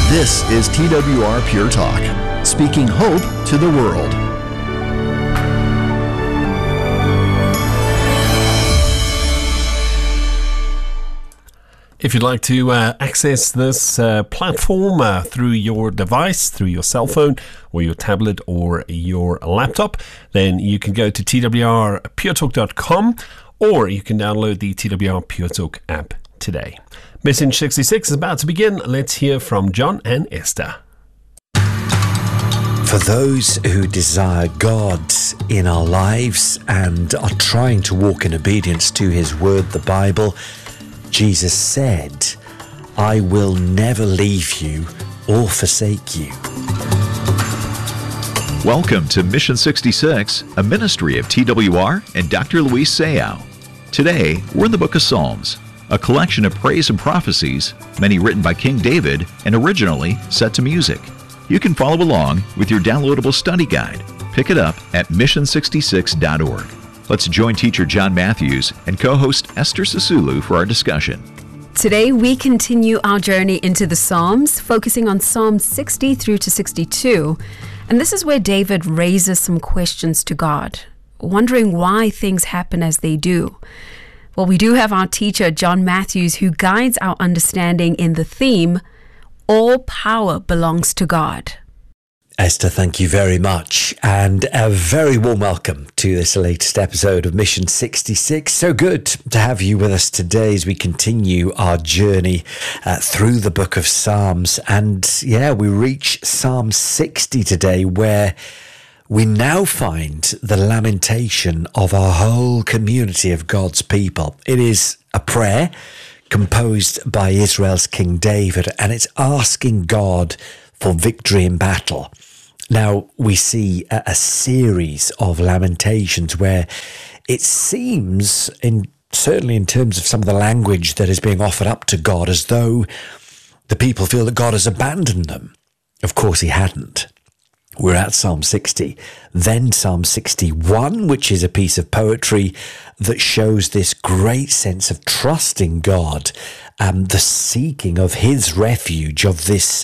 This is TWR Pure Talk, speaking hope to the world. If you'd like to access this platform through your device, through your cell phone or your tablet or your laptop, then you can go to twrpuretalk.com or you can download the TWR Pure Talk app today. Mission 66 is about to begin. Let's hear from John and Esther. For those who desire God in our lives and are trying to walk in obedience to His Word, the Bible, Jesus said, "I will never leave you or forsake you." Welcome to Mission 66, a ministry of TWR and Dr. Luis Sayao. Today, we're in the book of Psalms, a collection of praise and prophecies, many written by King David and originally set to music. You can follow along with your downloadable study guide. Pick it up at mission66.org. Let's join teacher John Matthews and co-host Esther Sisulu for our discussion. Today we continue our journey into the Psalms, focusing on Psalms 60 through to 62. And this is where David raises some questions to God, wondering why things happen as they do. Well, we do have our teacher, John Matthews, who guides our understanding in the theme, all power belongs to God. Esther, thank you very much, and a very warm welcome to this latest episode of Mission 66. So good to have you with us today as we continue our journey through the book of Psalms. And we reach Psalm 60 today, where we now find the lamentation of a whole community of God's people. It is a prayer composed by Israel's King David, and it's asking God for victory in battle. Now, we see a series of lamentations where it seems, certainly in terms of some of the language that is being offered up to God, as though the people feel that God has abandoned them. Of course, He hadn't. We're at Psalm 60, then Psalm 61, which is a piece of poetry that shows this great sense of trusting God, the seeking of His refuge, of this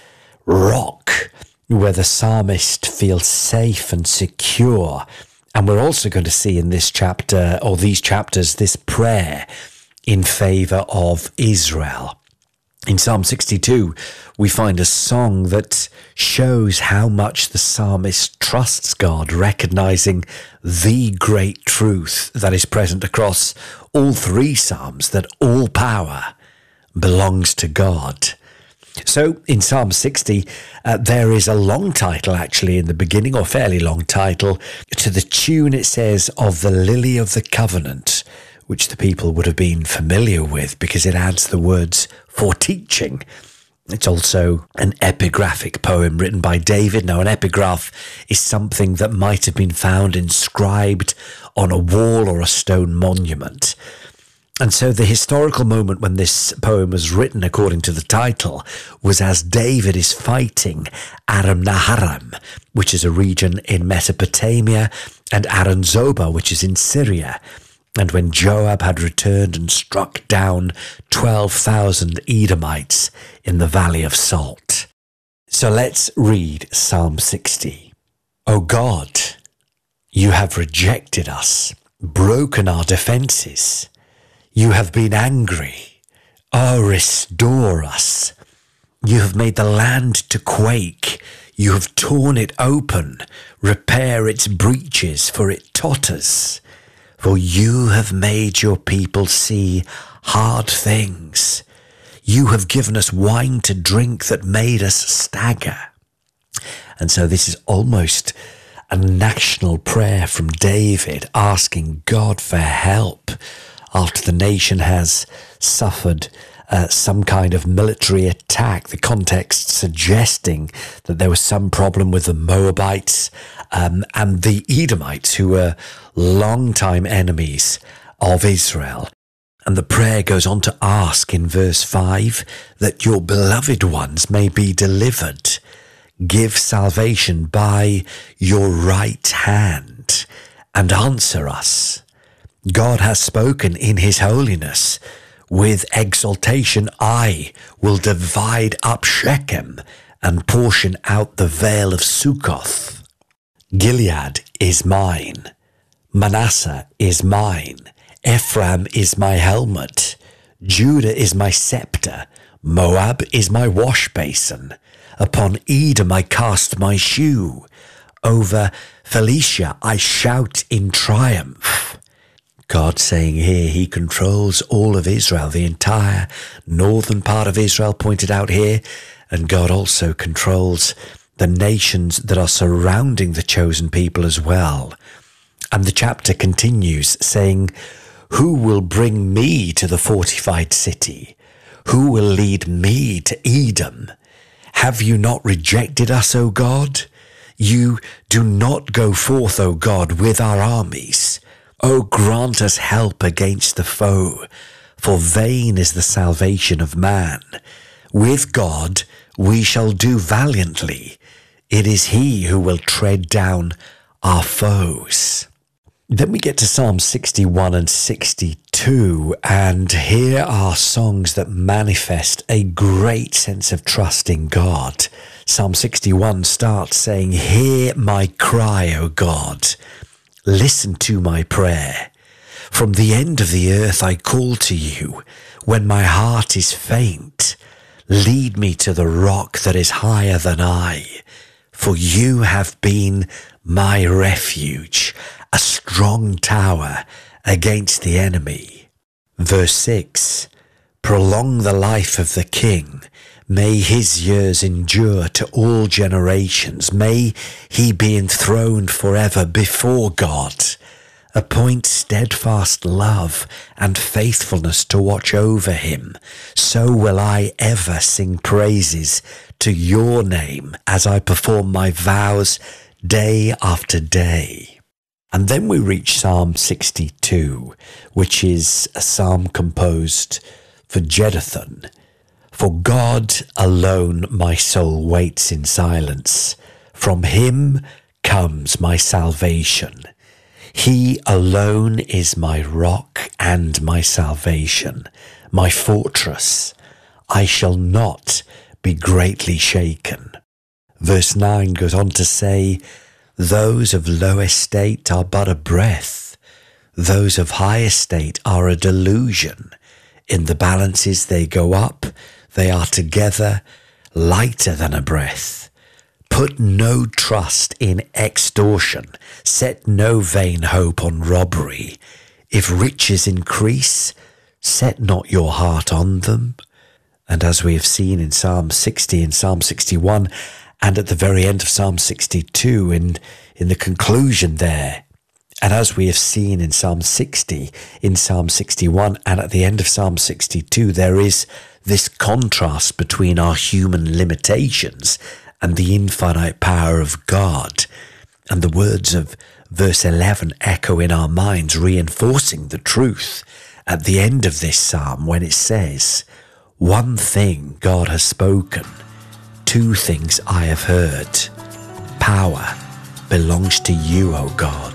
rock where the psalmist feels safe and secure. And we're also going to see in this chapter, or these chapters, this prayer in favor of Israel. In Psalm 62, we find a song that shows how much the psalmist trusts God, recognizing the great truth that is present across all three psalms, that all power belongs to God. So in Psalm 60, there is a long title actually in the beginning, or fairly long title. To the tune, it says, of the Lily of the Covenant, which the people would have been familiar with because it adds the words for teaching. It's also an epigraphic poem written by David. Now, an epigraph is something that might have been found inscribed on a wall or a stone monument. And so the historical moment when this poem was written, according to the title, was as David is fighting Aram Naharaim, which is a region in Mesopotamia, and Aram Zobah, which is in Syria. And when Joab had returned and struck down 12,000 Edomites in the Valley of Salt. So let's read Psalm 60. O God, you have rejected us, broken our defenses. You have been angry. Oh, restore us. You have made the land to quake. You have torn it open. Repair its breaches, for it totters. For you have made your people see hard things. You have given us wine to drink that made us stagger. And so this is almost a national prayer from David, asking God for help after the nation has suffered some kind of military attack. The context suggesting that there was some problem with the Moabites and the Edomites, who were longtime enemies of Israel. And the prayer goes on to ask in verse 5 that your beloved ones may be delivered. Give salvation by your right hand and answer us. God has spoken in His holiness. With exultation I will divide up Shechem and portion out the vale of Succoth. Gilead is mine, Manasseh is mine, Ephraim is my helmet, Judah is my scepter, Moab is my wash basin. Upon Edom I cast my shoe, over Philistia I shout in triumph. God saying here he controls all of Israel, the entire northern part of Israel pointed out here, and God also controls the nations that are surrounding the chosen people as well. And the chapter continues saying, who will bring me to the fortified city? Who will lead me to Edom? Have you not rejected us, O God? You do not go forth, O God, with our armies. O grant us help against the foe, for vain is the salvation of man. With God we shall do valiantly. It is he who will tread down our foes. Then we get to Psalm 61 and 62, and here are songs that manifest a great sense of trust in God. Psalm 61 starts saying, hear my cry, O God. Listen to my prayer. From the end of the earth I call to you. When my heart is faint, lead me to the rock that is higher than I. For you have been my refuge, a strong tower against the enemy. Verse 6, prolong the life of the king. May his years endure to all generations. May he be enthroned forever before God. Appoint steadfast love and faithfulness to watch over him. So will I ever sing praises to your name as I perform my vows day after day. And then we reach Psalm 62, which is a psalm composed for Jeduthun. For God alone my soul waits in silence. From him comes my salvation. He alone is my rock and my salvation, my fortress. I shall not be greatly shaken. Verse 9 goes on to say, those of low estate are but a breath. Those of high estate are a delusion. In the balances they go up, they are together lighter than a breath. Put no trust in extortion. Set no vain hope on robbery. If riches increase, set not your heart on them. And as we have seen in Psalm 60 and Psalm 61, and at the very end of Psalm 62, in the conclusion there, and as we have seen in Psalm 60, in Psalm 61, and at the end of Psalm 62, there is this contrast between our human limitations and the infinite power of God. And the words of verse 11 echo in our minds, reinforcing the truth at the end of this psalm when it says, one thing God has spoken, two things I have heard. Power belongs to you, O God.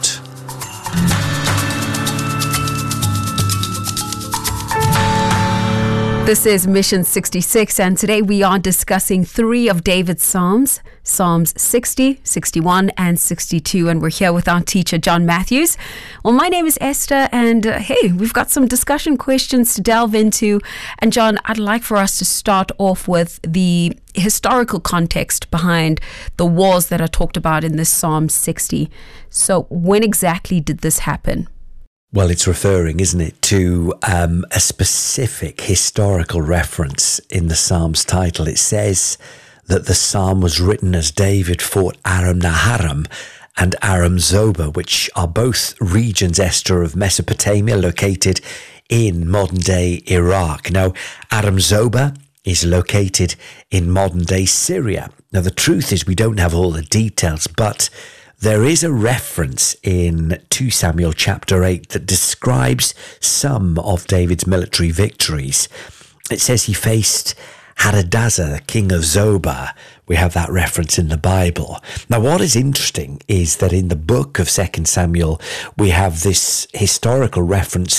This is Mission 66, and today we are discussing three of David's Psalms, Psalms 60, 61, and 62, and we're here with our teacher, John Matthews. Well, my name is Esther, and hey, we've got some discussion questions to delve into. And John, I'd like for us to start off with the historical context behind the wars that are talked about in this Psalm 60. So when exactly did this happen? Well, it's referring, isn't it, to a specific historical reference in the psalm's title. It says that the psalm was written as David fought Aram Naharaim and Aram Zobah, which are both regions, Esther, of Mesopotamia, located in modern-day Iraq. Now, Aram Zobah is located in modern-day Syria. Now, the truth is we don't have all the details, but there is a reference in 2 Samuel chapter 8 that describes some of David's military victories. It says he faced Hadadezer, the king of Zobah. We have that reference in the Bible. Now, what is interesting is that in the book of 2 Samuel, we have this historical reference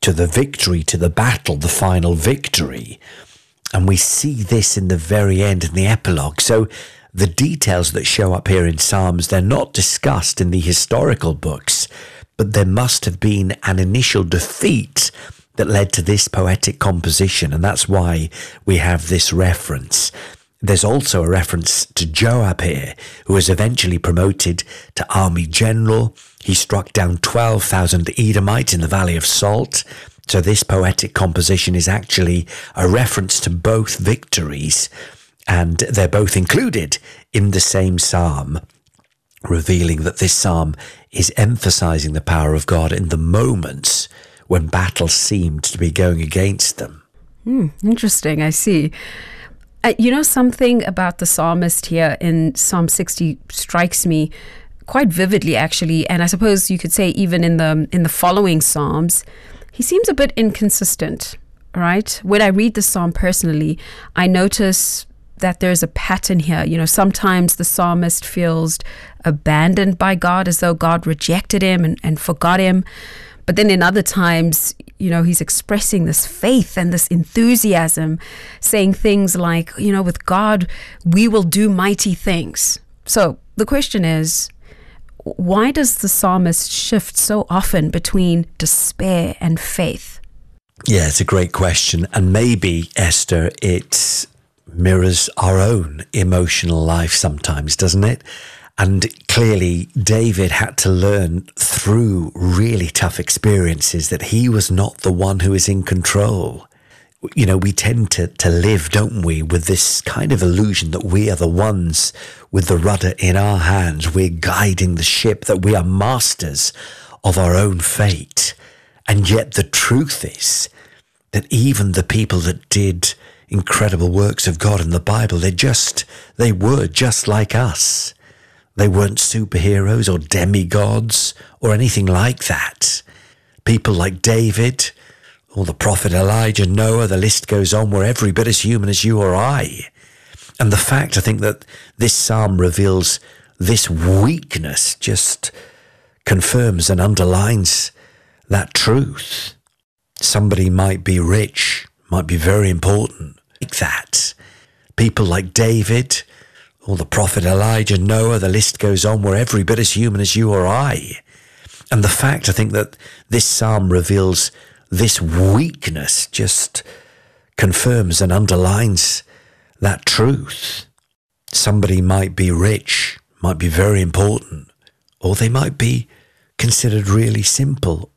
to the victory, to the battle, the final victory. And we see this in the very end, in the epilogue. So the details that show up here in Psalms, they're not discussed in the historical books, but there must have been an initial defeat that led to this poetic composition. And that's why we have this reference. There's also a reference to Joab here, who was eventually promoted to army general. He struck down 12,000 Edomites in the Valley of Salt. So this poetic composition is actually a reference to both victories, and they're both included in the same psalm, revealing that this psalm is emphasizing the power of God in the moments when battles seemed to be going against them. Interesting, I see. Something about the psalmist here in Psalm 60 strikes me quite vividly, actually, and I suppose you could say even in the following psalms. He seems a bit inconsistent, right? When I read the psalm personally, I notice that there's a pattern here. Sometimes the psalmist feels abandoned by God, as though God rejected him and forgot him. But then in other times, he's expressing this faith and this enthusiasm, saying things like, with God, we will do mighty things. So the question is, why does the psalmist shift so often between despair and faith? Yeah, it's a great question. And maybe, Esther, it mirrors our own emotional life sometimes, doesn't it? And clearly, David had to learn through really tough experiences that he was not the one who is in control. We tend to live, don't we, with this kind of illusion that we are the ones with the rudder in our hands. We're guiding the ship, that we are masters of our own fate. And yet the truth is that even the people that did incredible works of God in the Bible, they were just like us. They weren't superheroes or demigods or anything like that. People like David, or the prophet Elijah, Noah, the list goes on, were every bit as human as you or I. And the fact, I think, that this psalm reveals this weakness just confirms and underlines that truth. Somebody might be rich, might be very important, like that. People like David, or the prophet Elijah, Noah, the list goes on, were every bit as human as you or I. And the fact, I think, that this psalm reveals this weakness just confirms and underlines that truth. Somebody might be rich, might be very important, or they might be considered really simple